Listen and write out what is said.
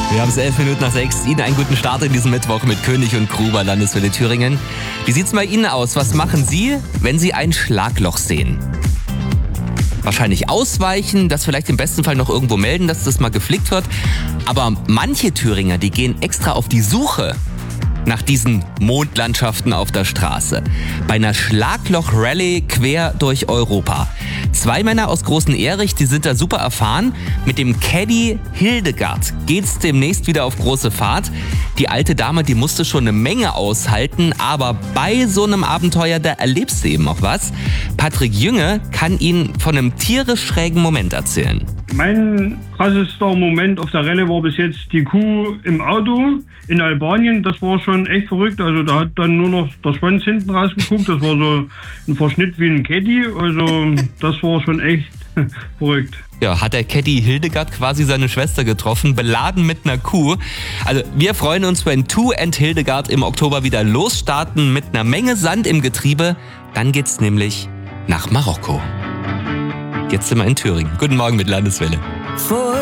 Wir haben es 6:11. Ihnen einen guten Start in diesem Mittwoch mit König und Gruber, Landeswelle Thüringen. Wie sieht's bei Ihnen aus? Was machen Sie, wenn Sie ein Schlagloch sehen? Wahrscheinlich ausweichen, das vielleicht im besten Fall noch irgendwo melden, dass das mal geflickt wird. Aber manche Thüringer, die gehen extra auf die Suche nach diesen Mondlandschaften auf der Straße. Bei einer Schlagloch-Rallye quer durch Europa. 2 Männer aus Großen Erich, die sind da super erfahren. Mit dem Caddy Hildegard geht's demnächst wieder auf große Fahrt. Die alte Dame, die musste schon eine Menge aushalten, aber bei so einem Abenteuer, da erlebst du eben auch was. Patrick Jünge kann Ihnen von einem tierisch schrägen Moment erzählen. Mein krassester Moment auf der Rallye war bis jetzt die Kuh im Auto in Albanien. Das war schon echt verrückt. Also da hat dann nur noch der Schwanz hinten rausgeguckt. Das war so ein Verschnitt wie ein Caddy. Also das war schon echt verrückt. Ja, hat der Caddy Hildegard quasi seine Schwester getroffen, beladen mit einer Kuh. Also wir freuen uns, wenn Two and Hildegard im Oktober wieder losstarten mit einer Menge Sand im Getriebe. Dann geht's nämlich nach Marokko. Jetzt sind wir in Thüringen. Guten Morgen mit Landeswelle.